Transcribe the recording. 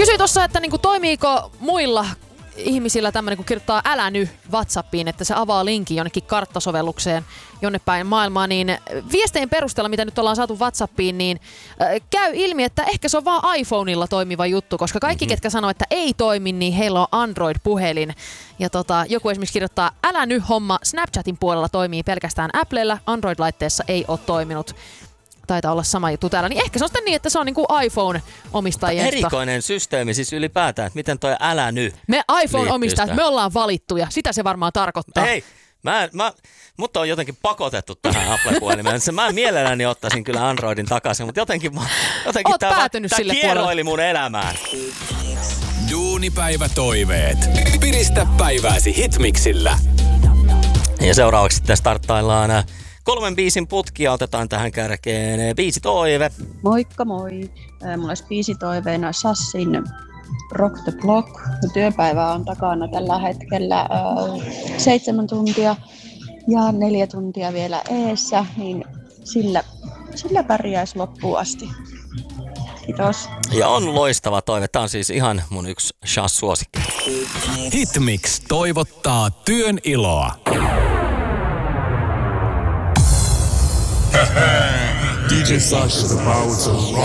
Kysyi tuossa, että niinku toimiiko muilla ihmisillä tämmöinen, kun kirjoittaa älä nyt WhatsAppiin, että se avaa linkin jonnekin karttasovellukseen jonne päin maailmaa, niin viestein perusteella, mitä nyt ollaan saatu WhatsAppiin, niin käy ilmi, että ehkä se on vaan iPhoneilla toimiva juttu, koska kaikki, ketkä sanoo, että ei toimi, niin heillä on Android-puhelin. Ja joku esimerkiksi kirjoittaa, älä nyt homma, Snapchatin puolella toimii pelkästään Applella, Android-laitteessa ei ole toiminut. Taitaa olla sama juttu täällä, niin ehkä se on sitten niin, että se on niinku iPhone-omistajien. Erikoinen systeemi siis ylipäätään, että miten toi älä nyt me iPhone-omistajat, me ollaan valittuja, sitä se varmaan tarkoittaa. Hei, mutta on jotenkin pakotettu tähän Apple-puhelimeen. Mä mielelläni ottaisin kyllä Androidin takaisin, mutta jotenkin tää kieroili mun elämään. Duunipäivä toiveet. Piristä päivääsi Hitmixillä. Ja seuraavaksi sitten starttaillaan 3 biisin putkia, otetaan tähän kärkeen biisitoive. Moikka moi. Mulla olisi biisitoiveena Sassin Rock the Block. Työpäivä on takana tällä hetkellä 7 tuntia ja 4 tuntia vielä eessä, niin sillä pärjäisi loppuun asti. Kiitos. Ja on loistava toive. Tää on siis ihan mun yksi Shaz-suosikki. Hitmix toivottaa työn iloa. DJ Sash is about to rock